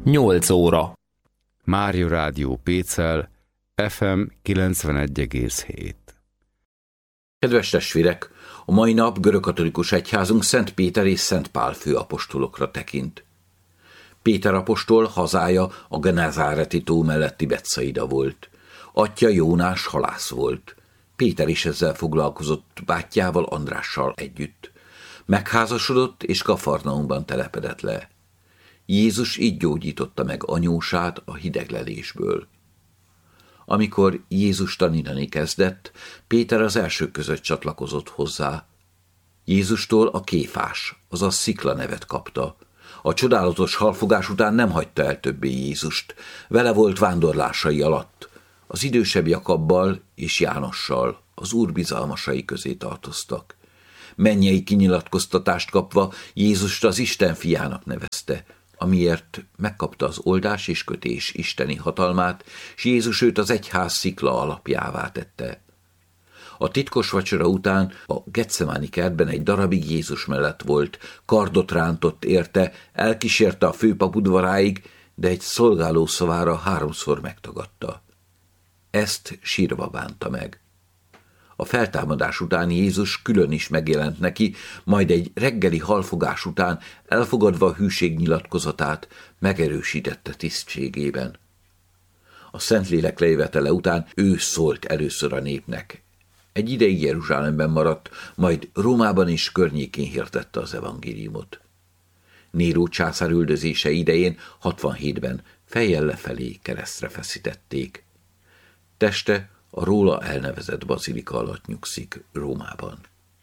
8 óra. Mária Rádió Pécel, FM 91,7. Kedves testvérek, a mai nap görögkatolikus egyházunk Szent Péter és Szent Pál főapostolokra tekint. Péter apostol hazája a Genezáreti tó melletti Betszaida volt. Atyja Jónás halász volt. Péter is ezzel foglalkozott bátyjával, Andrással együtt. Megházasodott és Kafarnaumban telepedett le. Jézus így gyógyította meg anyósát a hideglelésből. Amikor Jézus tanítani kezdett, Péter az elsők között csatlakozott hozzá. Jézustól a Kéfás, azaz Szikla nevet kapta. A csodálatos halfogás után nem hagyta el többé Jézust. Vele volt vándorlásai alatt. Az idősebb Jakabbal és Jánossal, az Úr bizalmasai közé tartoztak. Mennyei kinyilatkoztatást kapva Jézust az Isten fiának nevezte, amiért megkapta az oldás és kötés isteni hatalmát, s Jézus őt az egyház szikla alapjává tette. A titkos vacsora után a Getsemáni kertben egy darabig Jézus mellett volt, kardot rántott érte, elkísérte a főpap udvaráig, de egy szolgáló szavára 3-szor megtagadta. Ezt sírva bánta meg. A feltámadás után Jézus külön is megjelent neki, majd egy reggeli halfogás után elfogadva a hűség nyilatkozatát megerősítette tisztségében. A Szentlélek lejövetele után ő szólt először a népnek. Egy ideig Jeruzsálemben maradt, majd Rómában és környékén hirdette az evangéliumot. Néró császár üldözése idején 67-ben fejjel lefelé keresztre feszítették. Teste a róla elnevezett bazilika alatt nyugszik Rómában.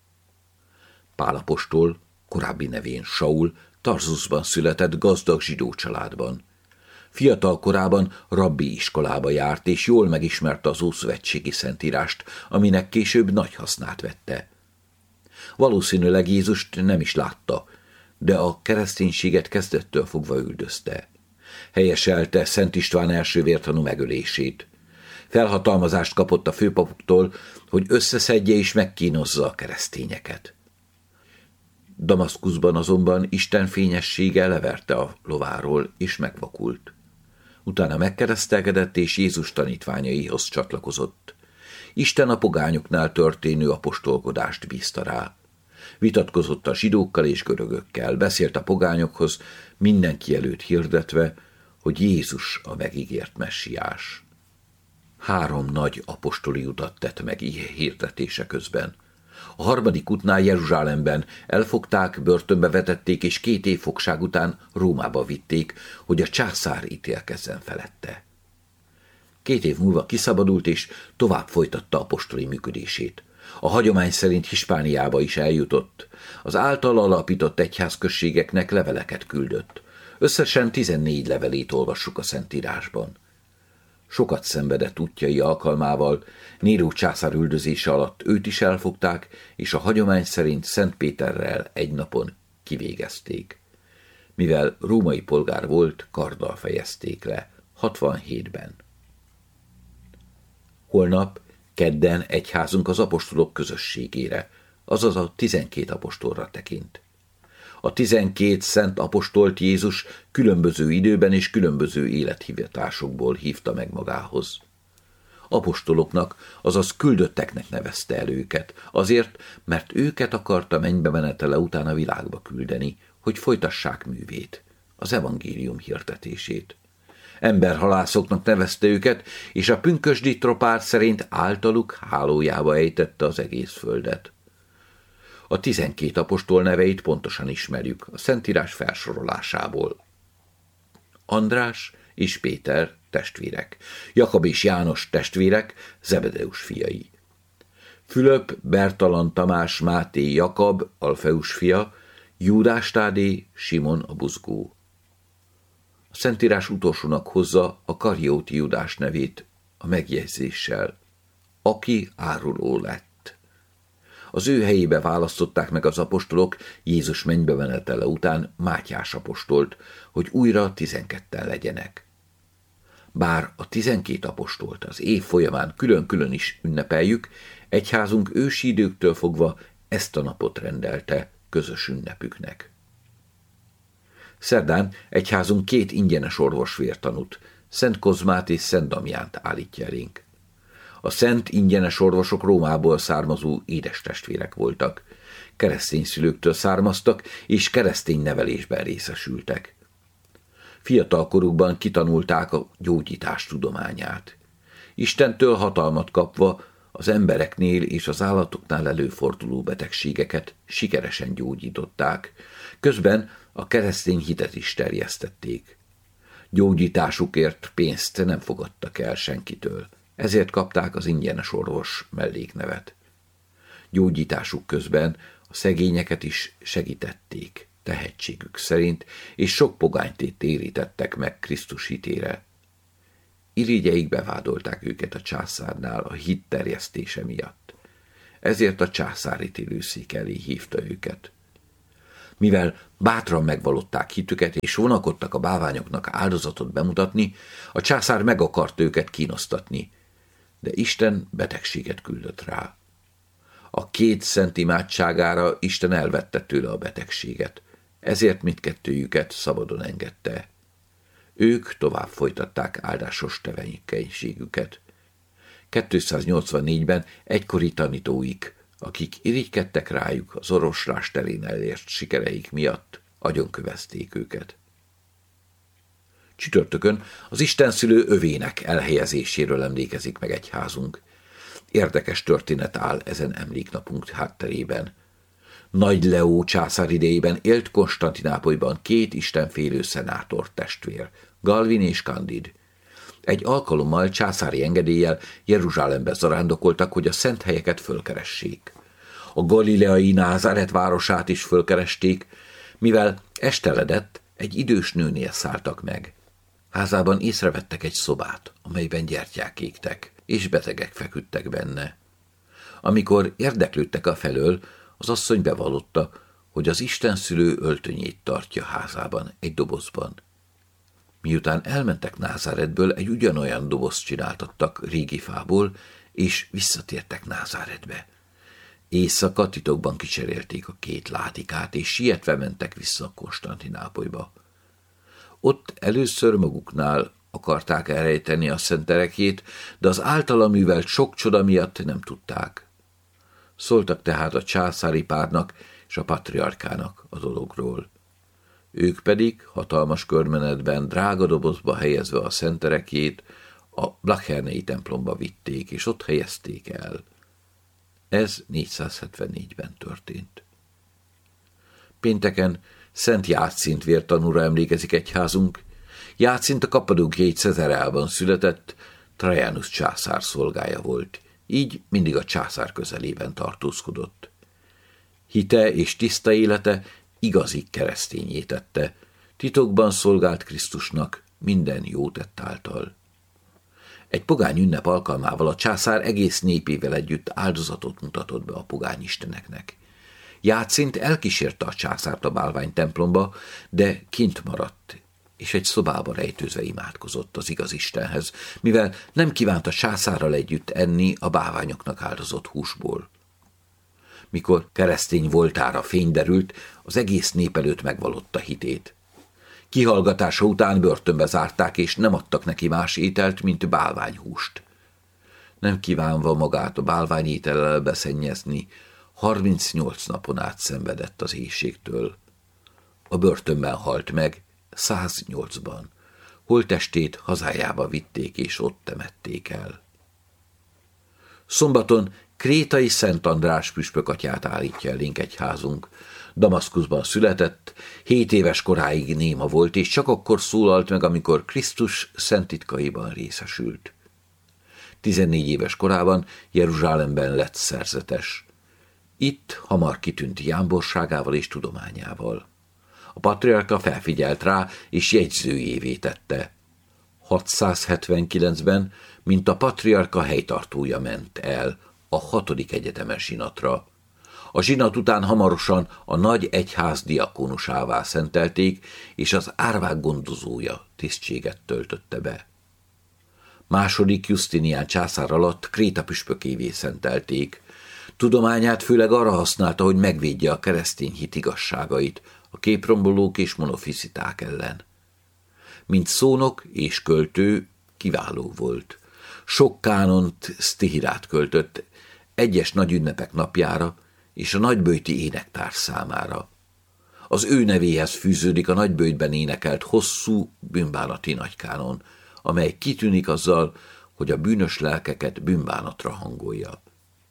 Pál apostol, korábbi nevén Saul, Tarzusban született gazdag zsidó családban. Fiatal korában rabbi iskolába járt, és jól megismerte az ószövetségi szentírást, aminek később nagy hasznát vette. Valószínűleg Jézust nem is látta, de a kereszténységet kezdettől fogva üldözte. Helyeselte Szent István első vértanú megölését. Felhatalmazást kapott a főpapoktól, hogy összeszedje és megkínozza a keresztényeket. Damaszkuszban azonban Isten fényessége leverte a lováról, és megvakult. Utána megkeresztelkedett, és Jézus tanítványaihoz csatlakozott. Isten a pogányoknál történő apostolkodást bízta rá. Vitatkozott a zsidókkal és görögökkel, beszélt a pogányokhoz, mindenki előtt hirdetve, hogy Jézus a megígért messiás. 3 nagy apostoli utat tett meg hirdetése közben. A 3. útnál Jeruzsálemben elfogták, börtönbe vetették, és 2 év fogság után Rómába vitték, hogy a császár ítélkezzen felette. 2 év múlva kiszabadult, és tovább folytatta apostoli működését. A hagyomány szerint Hispániába is eljutott. Az általa alapított egyházközségeknek leveleket küldött. Összesen 14 levelét olvassuk a Szentírásban. Sokat szenvedett útjai alkalmával, Néró császár üldözése alatt őt is elfogták, és a hagyomány szerint Szent Péterrel egy napon kivégezték. Mivel római polgár volt, karddal fejezték le, 67-ben. Holnap, kedden egyházunk az apostolok közösségére, azaz a 12 apostolra tekint. A 12 szent apostolt Jézus különböző időben és különböző élethivatásokból hívta meg magához. Apostoloknak, azaz küldötteknek nevezte el őket, azért, mert őket akarta mennybe menetele után a világba küldeni, hogy folytassák művét, az evangélium hirdetését. Emberhalászoknak nevezte őket, és a pünkösdi tropár szerint általuk hálójába ejtette az egész földet. A 12 apostol neveit pontosan ismerjük a Szentírás felsorolásából. András és Péter testvérek, Jakab és János testvérek, Zebedeus fiai. Fülöp, Bertalan, Tamás, Máté, Jakab, Alfeus fia, Júdás Tádé, Simon a buzgó. A Szentírás utolsónak hozza a Karióti Júdás nevét a megjegyzéssel, aki áruló lett. Az ő helyébe választották meg az apostolok Jézus mennybe menetele után Mátyás apostolt, hogy újra 12-en legyenek. Bár a 12 apostolt az év folyamán külön-külön is ünnepeljük, egyházunk ősi időktől fogva ezt a napot rendelte közös ünnepüknek. Szerdán egyházunk 2 ingyenes orvosvértanút, Szent Kozmát és Szent Damjánt állítja elénk. A szent ingyenes orvosok Rómából származó édestestvérek voltak, keresztény szülőktől származtak, és keresztény nevelésben részesültek. Fiatal korukban kitanulták a gyógyítás tudományát. Istentől hatalmat kapva az embereknél és az állatoknál előforduló betegségeket sikeresen gyógyították, közben a keresztény hitet is terjesztették. Gyógyításukért pénzt nem fogadtak el senkitől, ezért kapták az ingyenes orvos melléknevet. Gyógyításuk közben a szegényeket is segítették, tehetségük szerint, és sok pogányt térítettek meg Krisztus hitére. Irigyeik bevádolták őket a császárnál a hit terjesztése miatt. Ezért a császár ítélőszék elé hívta őket. Mivel bátran megvallották hitüket és vonakodtak a bálványoknak áldozatot bemutatni, a császár meg akart őket kínosztatni, de Isten betegséget küldött rá. A 2 szent imádságára Isten elvette tőle a betegséget, ezért mindkettőjüket szabadon engedte. Ők tovább folytatták áldásos tevékenységüket. 284-ben egykori tanítóik, akik irigykedtek rájuk az orvoslás terén elért sikereik miatt, agyonkövezték őket. Csütörtökön az istenszülő övének elhelyezéséről emlékezik meg egyházunk. Érdekes történet áll ezen emléknapunk hátterében. Nagy Leó császár idejében élt Konstantinápolyban 2 istenfélő szenátor testvér, Galvin és Candid. Egy alkalommal császári engedéllyel Jeruzsálembe zarándokoltak, hogy a szent helyeket fölkeressék. A galileai Názáret városát is fölkeresték, mivel esteledett, egy idős nőnél szálltak meg. Házában észrevettek egy szobát, amelyben gyertyák égtek, és betegek feküdtek benne. Amikor érdeklődtek afelől, az asszony bevallotta, hogy az istenszülő öltönyét tartja házában, egy dobozban. Miután elmentek Názáretből, egy ugyanolyan dobozt csináltattak régi fából, és visszatértek Názáretbe. Éjszaka titokban kicserélték a 2 látikát, és sietve mentek vissza Konstantinápolyba. Ott először maguknál akarták elrejteni a szenterekét, de az általa művelt sok csoda miatt nem tudták. Szóltak tehát a császári párnak és a patriarkának a dologról. Ők pedig hatalmas körmenetben drága dobozba helyezve a szenterekét a Blachernei templomba vitték, és ott helyezték el. Ez 474-ben történt. Pénteken Szent Játszint vértanúra emlékezik egyházunk. Játszint a kappadókiai Cezarában született, Trajanus császár szolgája volt, így mindig a császár közelében tartózkodott. Hite és tiszta élete igazi keresztényé tette, titokban szolgált Krisztusnak minden jó tett által. Egy pogány ünnep alkalmával a császár egész népével együtt áldozatot mutatott be a pogány isteneknek. Játszint elkísérte a császárt a bálvány templomba, de kint maradt, és egy szobába rejtőzve imádkozott az igaz Istenhez, mivel nem kívánt a császárral együtt enni a bálványoknak áldozott húsból. Mikor keresztény voltára fény derült, az egész nép előtt megvallotta hitét. Kihallgatása után börtönbe zárták, és nem adtak neki más ételt, mint bálványhúst. Nem kívánva magát a bálványétellel beszennyezni, 38 napon át szenvedett az éhségtől. A börtönben halt meg, 108-ban. Holttestét hazájába vitték, és ott temették el. Szombaton krétai Szent András püspökatyát állítja elénk egyházunk. Damaszkuszban született, 7 éves koráig néma volt, és csak akkor szólalt meg, amikor Krisztus szent titkaiban részesült. 14 éves korában Jeruzsálemben lett szerzetes. Itt hamar kitűnt jámborságával és tudományával. A patriarka felfigyelt rá, és jegyzőjévé tette. 679-ben, mint a patriarka helytartója ment el a 6. egyetemes zsinatra. A zsinat után hamarosan a nagy egyház diakónusává szentelték, és az árvák gondozója tisztséget töltötte be. Második Justinian császár alatt Kréta püspökévé szentelték. Tudományát főleg arra használta, hogy megvédje a keresztény hit igazságait a képrombolók és monofiziták ellen. Mint szónok és költő kiváló volt. Sok kánont, sztihirát költött egyes nagy ünnepek napjára és a nagyböjti énektárs számára. Az ő nevéhez fűződik a nagyböjtben énekelt hosszú bűnbánati nagykánon, amely kitűnik azzal, hogy a bűnös lelkeket bűnbánatra hangolja.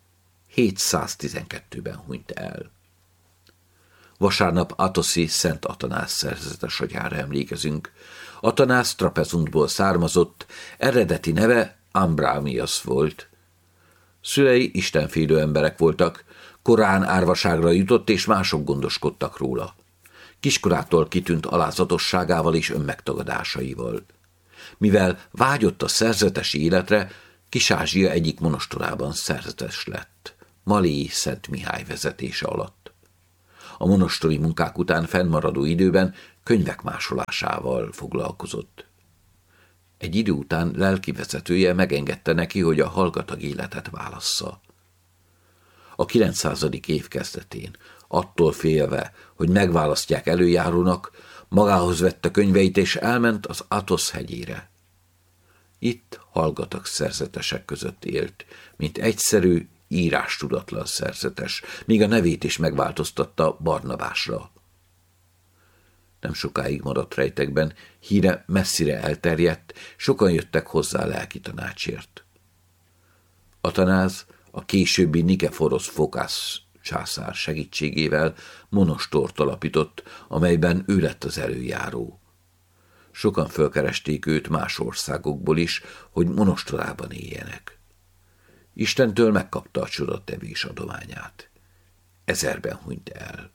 712-ben hunyt el. Vasárnap Atoszi Szent Atanász szerzetes atyára emlékezünk. Atanász Trapezuntból származott, eredeti neve Ambramias volt. Szülei istenfélő emberek voltak, korán árvaságra jutott, és mások gondoskodtak róla. Kiskorától kitűnt alázatosságával és önmegtagadásaival. Mivel vágyott a szerzetesi életre, Kis-Ázsia egyik monostorában szerzetes lett, Maléi Szent Mihály vezetése alatt. A monostori munkák után fennmaradó időben könyvek másolásával foglalkozott. Egy idő után lelkivezetője megengedte neki, hogy a hallgatag életet válassza. A 900. év kezdetén, attól félve, hogy megválasztják előjárónak, magához vette könyveit és elment az Atosz hegyére. Itt hallgatag szerzetesek között élt, mint egyszerű, írástudatlan szerzetes, míg a nevét is megváltoztatta Barnabásra. Nem sokáig maradt rejtekben, híre messzire elterjedt, sokan jöttek hozzá lelki tanácsért. Atanáz a későbbi Nikeforosz Fokász császár segítségével monostort alapított, amelyben ő lett az előjáró. Sokan fölkeresték őt más országokból is, hogy monostorában éljenek. Istentől megkapta a csodatevés adományát. 1000-ben hunyt el.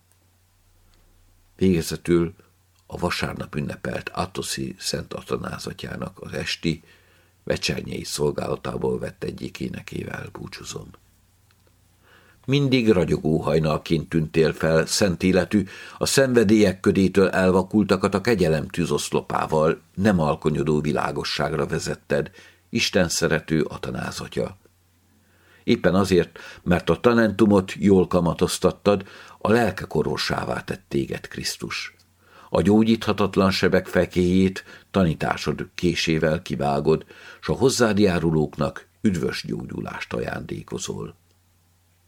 Végezetül a vasárnap ünnepelt Atoszi Szent Atanáz atyának az esti vecsernyei szolgálatából vett egyik énekével búcsúzom. Mindig ragyogó hajnalként tűntél fel, szent életű, a szenvedélyek ködétől elvakultakat a kegyelem tűzoszlopával nem alkonyodó világosságra vezetted, Isten szerető Atanáz atya. Éppen azért, mert a talentumot jól kamatoztattad, a lelkek orvosává tett téged Krisztus. A gyógyíthatatlan sebek fekéjét tanításod késével kivágod, s a hozzád járulóknak üdvös gyógyulást ajándékozol.